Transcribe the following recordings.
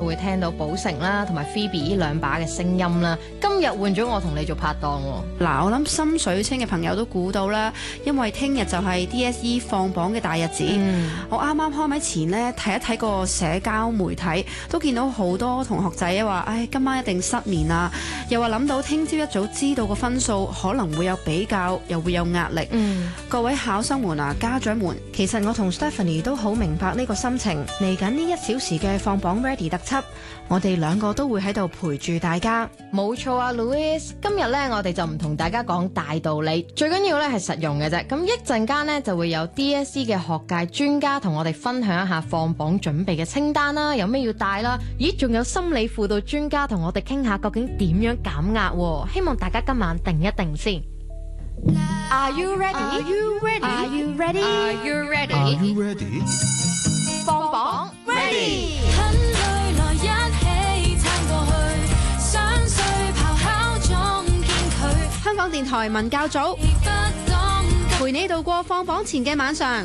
會聽到寶成啦同埋 Phoebe 呢兩把嘅聲音啦。今日換咗我同你做拍檔喎。 嗱，我諗心水清嘅朋友都估到啦，因為聽日就係 DSE 放榜嘅大日子。我啱啱開咪前呢，睇一睇個社交媒體，都見到好多同學仔話：唉，今晚一定失眠啊！又話諗到聽朝一早知道個分數可能會有比較，又會有壓力。各位考生們啊，家長們，其實我同 Stephanie 都好明白呢個心情。嚟緊呢1小時嘅放榜 Ready 特輯，我哋兩個都會喺度陪住大家。 冇錯啊 Louis， 今日呢，我哋就唔同大家講大道理，最緊要呢係實用嘅啫。咁一陣間呢，就會有 DSE 嘅學界專家同我哋分享一下放榜準備嘅清單啦，有咩要帶啦。咦，仲有心理輔導專家同我哋傾下究竟點樣減壓喎。希望大家今晚定一定先。Are you ready? Are you ready? Are you ready? Are you ready? Are you ready? 放榜 ready。 很累來一起撐過去，想睡咆哮中見佢。 香港電台文教組不當陪你度過放榜前嘅晚上。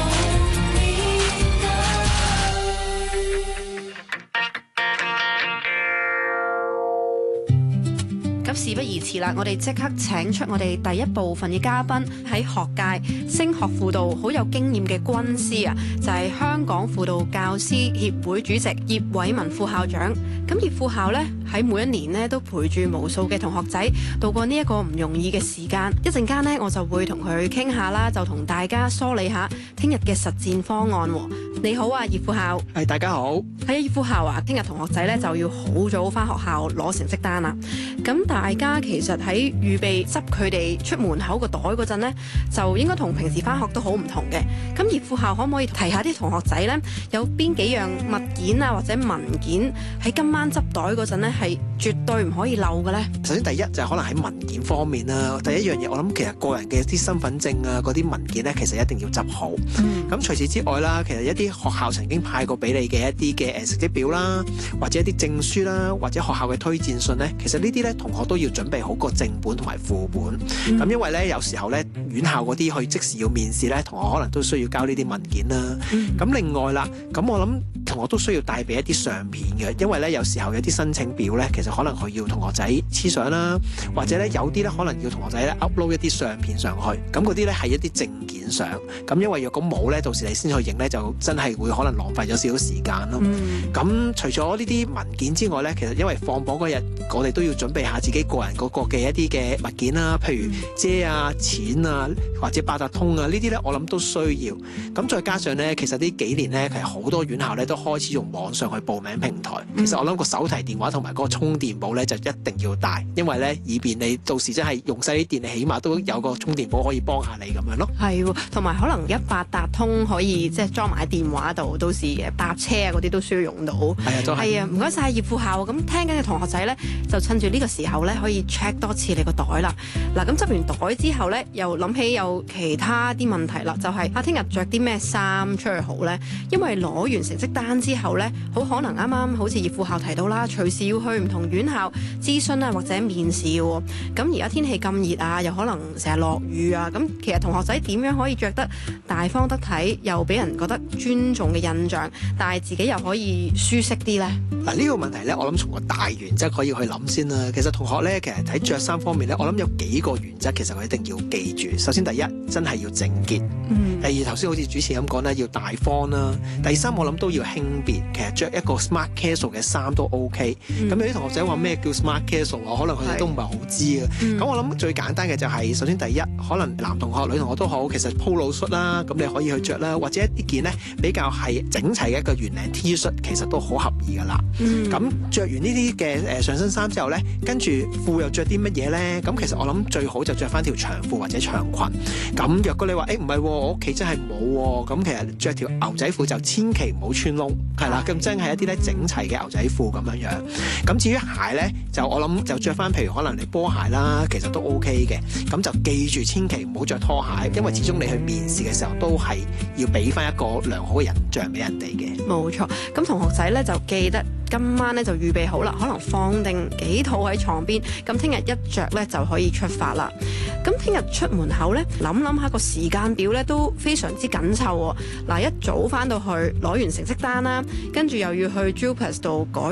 事不宜遲啦，我哋即刻請出我哋第一部分嘅嘉賓，喺學界升學輔導好有經驗嘅軍師啊，就係香港輔導教師協會主席葉偉文副校長。咁葉副校呢，喺每一年呢都陪住無數嘅同學仔度過呢一個唔容易嘅時間。一陣間呢，我就會同佢傾下啦，就同大家梳理下聽日嘅實戰方案。你好啊，葉副校。 係，大家好。 係啊，葉副校啊，聽日同學仔呢就要好早返學校攞成績單啦。咁大家其實喺預備執佢哋出門口個袋嗰陣呢，就應該同平時返學都好唔同嘅。咁葉副校可唔可以提下啲同學仔呢？有邊幾樣物件啊或者文件喺今晚執袋嗰陣呢係絕對唔可以漏嘅呢？ 首先第一就係可能喺文件方面啦。第一樣嘢我諗其實個人嘅啲身份證啊嗰啲文件呢，其實一定要執好。咁除此之外啦，其實一啲學校曾經派過俾你嘅一啲嘅成績表啦，或者一啲證書啦，或者學校嘅推薦信呢，其實呢啲呢，同學都要準備好個正本同埋副本。咁因為呢，有時候呢，院校嗰啲去即時要面試呢，同學可能都需要交呢啲文件啦。咁另外啦，咁我諗同學都需要帶備一啲相片嘅，因為呢，有時候有啲申請表呢，其實可能佢要同學仔黐相啦，或者呢，有啲呢，可能要同學仔呢 upload 一啲相片上去。咁嗰啲呢，係一啲證件相。咁因為若果冇呢，到時你先去影呢，就真係會可能浪費咗少少時間咯。咁除咗呢啲文件之外呢，其實因為放榜嗰日，我哋都要準備下自己個人嗰個嘅一啲嘅物件啦，譬如遮啊、錢啊，或者八達通啊，呢啲呢，我諗都需要。咁再加上呢，其實呢幾年呢，其實好多院校呢都開始用網上去報名平台。其實我諗個手提電話同埋嗰個充電寶呢，就一定要帶，因為呢，以便你到時真係用晒啲電，你起碼都有個充電寶可以幫下你咁樣咯。 係喎，同埋可能一八達通可以即係裝埋喺電話度，到時搭車啊嗰啲都需要用到。 係啊，都係。係啊， 唔該晒葉副校。咁聽緊嘅同學仔呢，就趁住呢個時候呢，可以 check 多次你個袋啦。嗱，咁執完袋之後呢，又諗起有其他啲問題啦，就係聽日着啲咩衫出去好呢？因為攞完成績單之後呢，好可能啱啱好似葉副校提到啦，隨時要去唔同院校諮詢啊或者面試喎。咁而家天氣咁熱啊，又可能成日落雨啊，咁其實同學仔點樣可以着得大方得體，又俾人覺得尊重嘅印象，但係自己又可以舒適啲呢？ 嗱，呢個問題呢，我諗從個大原則可以去諗先啦。其實同學呢，其實喺着衫方面呢，我諗有幾個原則，其實我一定要記住。首先第一，真係要整潔。第二，頭先好似主持咁講咧，要大方啦。第三，我諗都要輕便。其實着一個 smart casual 嘅衫都 OK。咁有啲同學仔話咩叫 smart casual 啊？可能佢哋都唔係好知嘅。咁我諗最簡單嘅就係，首先第一，可能男同學、女同學都好，其實 polo 恤啦，咁你可以去着啦，或者一件呢比較係整齊嘅一個圓領 T 恤，其實都好合意噶啦。咁着完呢啲嘅上身衫之後呢，跟住褲又着啲乜嘢呢？咁其實我諗最好就着翻條長褲或者長裙。咁若果你話唔係，我屋企真係冇喎，咁其實着條牛仔褲就千祈唔好穿窿，係啦，咁真係一啲咧整齊嘅牛仔褲咁樣樣。咁至於鞋呢，就我諗就着翻譬如可能你波鞋啦，其實都 OK 嘅。咁就記住千祈唔好着拖鞋，因為始終你去面試嘅時候都係要俾翻一個良好嘅印象俾人哋嘅。 冇錯，咁同學仔呢，就記得今晚呢就預備好啦，可能放定幾套喺床邊，咁聽日一着呢就可以出發啦。咁聽日出門口呢，諗下個時間表呢都非常之緊湊喎。嗱，一早翻到去攞完成績單啦，跟住又要去 JUPAS 度改